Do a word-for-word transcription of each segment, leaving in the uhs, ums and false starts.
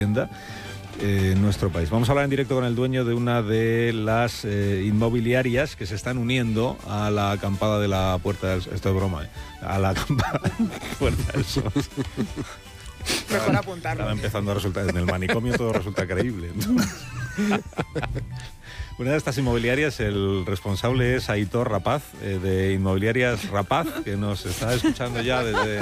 Eh, en nuestro país. Vamos a hablar en directo con el dueño de una de las eh, inmobiliarias que se están uniendo a la acampada de la Puerta del Sol. Esto es broma, ¿eh? A la acampada de la Puerta del Sol. Mejor apuntarlo. Estaba empezando a resultar, en el manicomio todo resulta creíble. Una de estas inmobiliarias, el responsable es Aitor Rapaz, eh, de Inmobiliarias Rapaz, que nos está escuchando ya desde...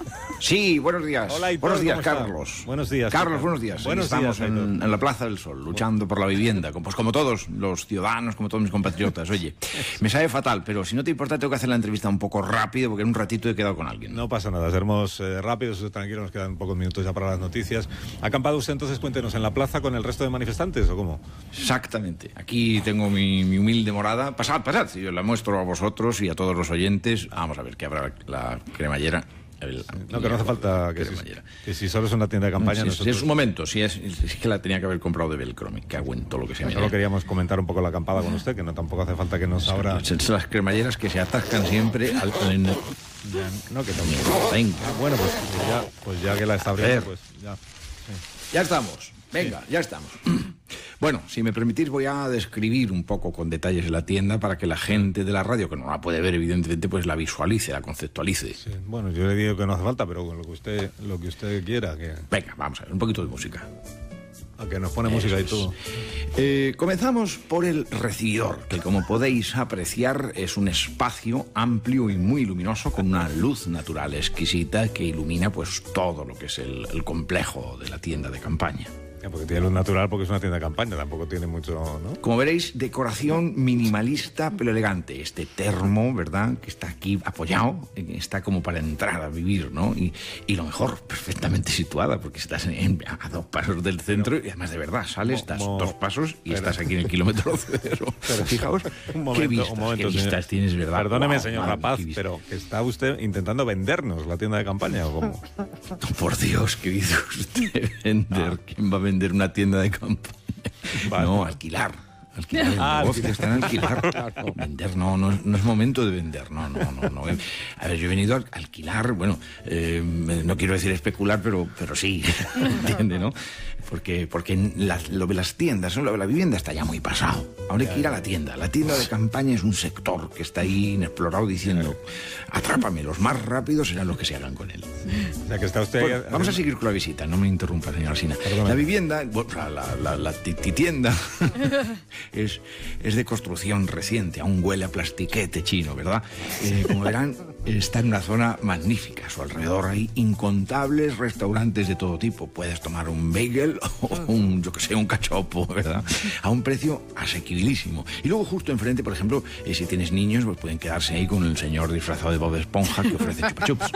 Sí, buenos días. Hola, Aitor, buenos días, ¿cómo está? Carlos. Buenos días. Carlos, buenos días. Buenos Estamos días, en, en la Plaza del Sol, luchando por la vivienda, pues como todos los ciudadanos, como todos mis compatriotas. Oye, me sabe fatal, pero si no te importa, tengo que hacer la entrevista un poco rápido, porque en un ratito he quedado con alguien. No pasa nada, seremos eh, rápidos, tranquilos, nos quedan pocos minutos ya para las noticias. ¿Ha acampado usted entonces, cuéntenos, en la plaza con el resto de manifestantes o cómo? Exactamente. Aquí tengo mi, mi humilde morada. Pasad, pasad. Si yo la muestro a vosotros y a todos los oyentes. Vamos a ver qué habrá la cremallera. El, no, que no hace falta que si, que si solo es una tienda de campaña... Si, nosotros... si es un momento, si es, es que la tenía que haber comprado de Velcro, me cago en todo lo que se me... Solo queríamos comentar un poco la acampada con usted, que no tampoco hace falta que nos abra... Las cremalleras que se atascan siempre al... En... Ya, no, que también... Ah, bueno, pues ya, pues ya que la está abriendo, pues ya... Sí. Ya estamos, venga, sí. Ya estamos. Bueno, si me permitís voy a describir un poco con detalles la tienda para que la gente de la radio, que no la puede ver evidentemente, pues la visualice, la conceptualice. Sí, bueno, yo le digo que no hace falta, pero con lo que usted, lo que usted quiera. Que... Venga, vamos a ver, un poquito de música. A que nos pone Eso música y todo. Eh, comenzamos por el recibidor, que como podéis apreciar es un espacio amplio y muy luminoso con una luz natural exquisita que ilumina pues todo lo que es el, el complejo de la tienda de campaña. Porque tiene luz natural porque es una tienda de campaña, tampoco tiene mucho, ¿no? Como veréis, decoración minimalista pero elegante. Este termo, ¿verdad?, que está aquí apoyado, está como para entrar a vivir, ¿no? Y, y lo mejor, perfectamente situada, porque estás en, a dos pasos del centro y además de verdad, sales, das mo, dos pasos y pero, estás aquí en el kilómetro cero. Pero fijaos, un momento, qué vistas, un momento, qué vistas tienes, ¿verdad? Perdóneme, wow, señor madre, Rapaz, pero ¿está usted intentando vendernos la tienda de campaña o cómo? Por Dios, ¿qué dice usted? ¿Vender? Ah. ¿Quién va a vender una tienda de campaña? Vale. No, alquilar. Alquilar el ah, negocio está en alquilar. No, vender, no, no, no es momento de vender, no, no, no, no. A ver, yo he venido a alquilar, bueno, eh, no quiero decir especular, pero, pero sí, ¿entiende, no? Porque, porque la, lo de las tiendas, lo de la vivienda está ya muy pasado. Ahora hay que ir a la tienda. La tienda de campaña es un sector que está ahí inexplorado diciendo, atrápame, los más rápidos serán los que se hagan con él. O sea, que está usted bueno, ahí... Vamos a seguir con la visita, no me interrumpa, señora Sina. Perdón. La vivienda, bueno, la, la, la titienda es, es de construcción reciente, aún huele a plastiquete chino, ¿verdad? Eh, como verán, está en una zona magnífica. A su alrededor hay incontables restaurantes de todo tipo. Puedes tomar un bagel o un, yo que sé, un cachopo, ¿verdad? A un precio asequibilísimo. Y luego justo enfrente, por ejemplo, eh, si tienes niños, pues pueden quedarse ahí con el señor disfrazado de Bob Esponja que ofrece chupa chups.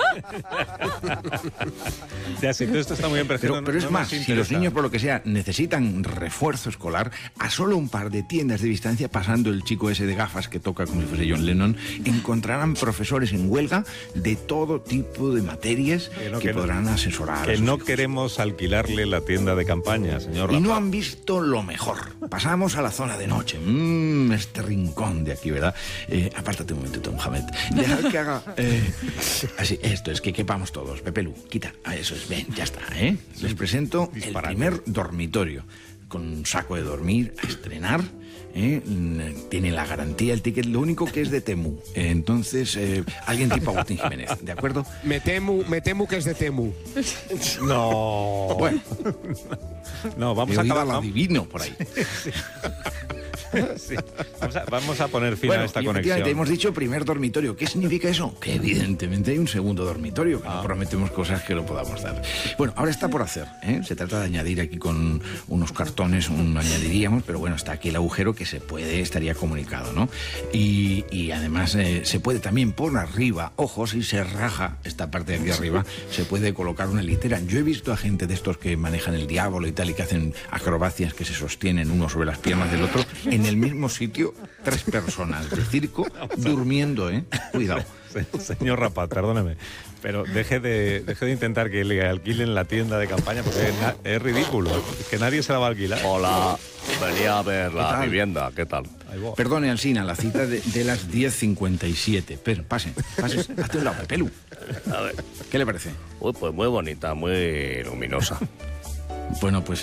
Ya, sí, todo esto está muy bien, pero, pero es no más, si los niños, por lo que sea, necesitan refuerzo escolar, a solo un par de tiendas de distancia, pasando el chico ese de gafas que toca como si fuese John Lennon, encontrarán profesores en huelga de todo tipo de materias que, no, que, que podrán asesorar. Que no hijos. Queremos alquilarle la tienda de campaña, señor Rafa. Y no han visto lo mejor. Pasamos a la zona de noche. Mmm, este rincón de aquí, ¿verdad? Eh, apártate un momentito, Mohamed. Dejad que haga... Eh, así, esto es que quepamos todos. Pepe Lu, quita. Ah, eso es, ven, ya está, ¿eh? Les presento Disparate. El primer dormitorio. Con un saco de dormir a estrenar. ¿Eh? Tiene la garantía el ticket, lo único que es de Temu. Eh, entonces, eh, alguien tipo Agustín Jiménez, ¿de acuerdo? Me temo, me temo que es de Temu. No. Bueno. No, vamos a acabar. Lo adivino por ahí. Sí. Sí. Vamos, a, vamos a poner fin bueno, a esta y conexión. Hemos dicho primer dormitorio. ¿Qué significa eso? Que evidentemente hay un segundo dormitorio, que ah. no prometemos cosas que no podamos dar. Bueno, ahora está por hacer, ¿eh? Se trata de añadir aquí con unos cartones, un añadiríamos, pero bueno, está aquí el agujero que se puede, estaría comunicado, ¿no? Y, y además eh, se puede también por arriba, ojo, si se raja esta parte de aquí arriba, se puede colocar una litera. Yo he visto a gente de estos que manejan el diablo y tal, y que hacen acrobacias que se sostienen uno sobre las piernas del otro, en el mismo sitio, tres personas de circo durmiendo, ¿eh? Cuidado. Señor Rapaz, perdóneme, pero deje de, deje de intentar que le alquilen la tienda de campaña porque es, es ridículo, es que nadie se la va a alquilar. Hola, venía a ver la vivienda, ¿qué tal? Perdone, Alsina, la cita de, de las diez cincuenta y siete. Pero, pase, pase, hazte un lado, Pepelu. A ver. ¿Qué le parece? Uy, pues muy bonita, muy luminosa. Bueno, pues